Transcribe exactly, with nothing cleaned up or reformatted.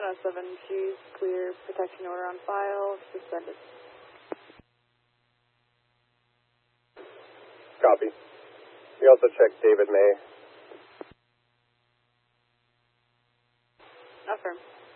one oh seven, she's clear, protection order on file, suspended. Copy. We also checked David May. Affirm.